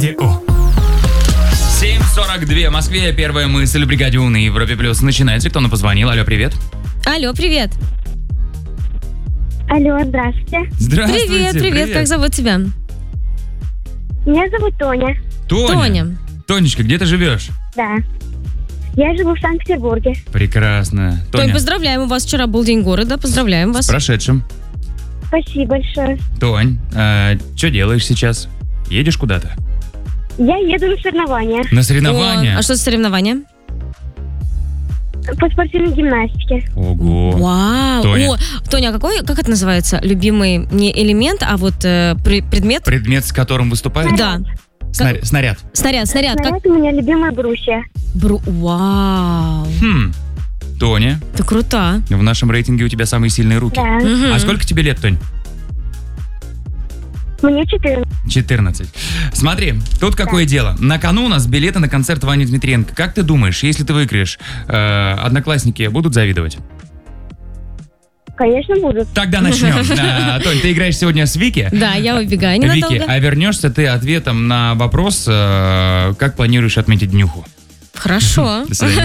7:42 в Москве. Первая мысль в бригаде У на Европе Плюс начинается. Кто нам позвонил? Алло, привет. Алло, привет. Алло, здравствуйте. Здравствуйте. Привет. Как зовут тебя? Меня зовут Тоня. Тоня. Тонечка, где ты живешь? Да. Я живу в Санкт-Петербурге. Прекрасно. Тонь, поздравляем, у вас вчера был День города, поздравляем вас. С прошедшим. Спасибо большое. Тонь, что делаешь сейчас? Едешь куда-то? Я еду на соревнования На соревнования? А что за соревнования? по спортивной гимнастике. Ого. Вау. Тоня. Тоня, а как это называется? Любимый не элемент, а вот предмет? Предмет, с которым выступаешь? Да. Снаряд. Снаряд. Как? У меня любимая брусья. Вау. Тоня, Ты крута. в нашем рейтинге у тебя самые сильные руки. Да. Мгм. А сколько тебе лет, Тонь? Мне 14. 14. Смотри, тут какое дело. На кону у нас билеты на концерт Вани Дмитриенко. Как ты думаешь, если ты выиграешь, одноклассники будут завидовать? Конечно, будут. Тогда начнем. Тонь, ты играешь сегодня с Вики. Да, я убегаю ненадолго. Вики, а вернешься ты ответом на вопрос, как планируешь отметить днюху? Хорошо. До свидания.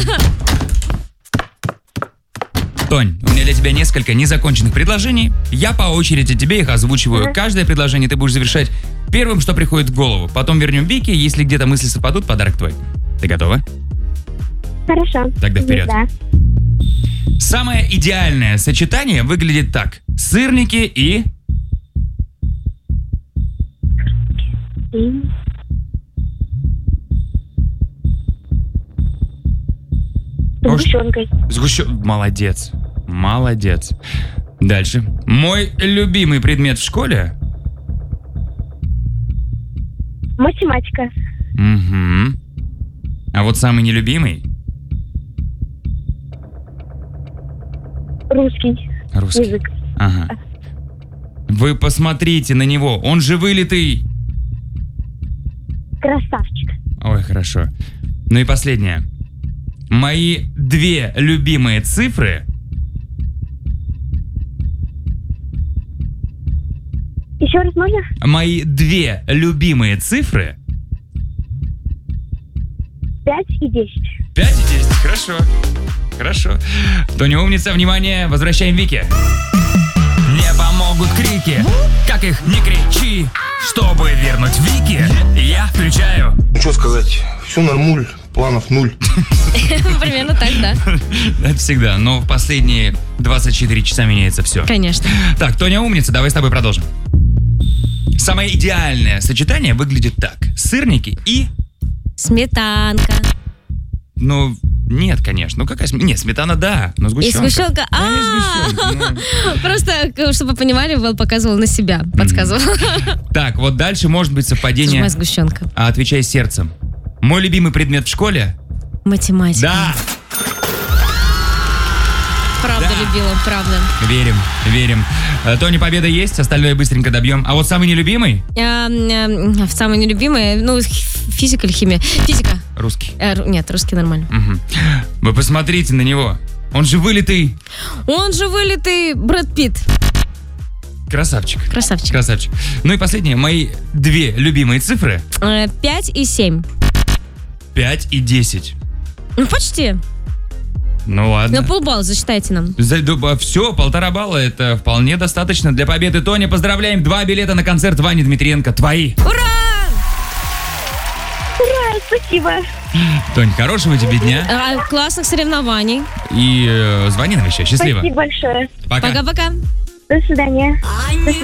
Тонь, у меня для тебя несколько незаконченных предложений. Я по очереди тебе их озвучиваю. Каждое предложение ты будешь завершать первым, что приходит в голову. Потом вернем Вике. Если где-то мысли совпадут, подарок твой. Ты готова? Хорошо. Тогда вперед. Да. Самое идеальное сочетание выглядит так. Сырники и... Сгущенкой. Молодец. Молодец. Дальше. Мой любимый предмет в школе? Математика. Угу. А вот самый нелюбимый? Русский язык. Ага. Вы посмотрите на него. Он же вылитый. Красавчик. Ой, хорошо. Ну и последнее. Мои две любимые цифры. Еще раз можно? Мои две любимые цифры. 5 и 10. 5 и 10. Хорошо. Хорошо. Тоня умница, внимание, возвращаем Вике. Не помогут крики, как их не кричи. Чтобы вернуть Вике, я включаю. Ну что сказать, все нормуль, планов нуль. Примерно так, да. Это всегда, но в последние 24 часа меняется все. Конечно. Так, Тоня умница, давай с тобой продолжим. Самое идеальное сочетание выглядит так. Сырники и... Сметанка. Ну, нет, конечно. Ну, какая сметана? Нет, сметана, да, но И сгущенка. сгущенка. Да, и сгущенка, ну. Просто, чтобы вы понимали, Вэл показывал на себя, подсказывал. Так, вот дальше может быть совпадение. Моя сгущенка. А отвечай сердцем. Мой любимый предмет в школе? Математика. Да. Правда Да. любила, правда. Верим. Тони, победа есть, остальное быстренько добьем. А вот самый нелюбимый? Самое нелюбимое, физика или химия? Физика. Русский. Нет, русский нормально. Угу. Вы посмотрите на него. Он же вылитый. Он же вылитый Брэд Питт. Красавчик. Красавчик. Ну и последнее. Мои две любимые цифры. 5 и 7. 5 и 10. Ну, почти. Ну ладно. На полбалла засчитайте нам. Все, 1,5 балла. Это вполне достаточно для победы. Тоня, поздравляем. 2 билета на концерт Вани Дмитриенко. Твои. Ура! Ура, спасибо. Тонь, хорошего тебе дня. Классных соревнований. И звони нам еще. Счастливо. Спасибо большое. Пока. Пока-пока. До свидания.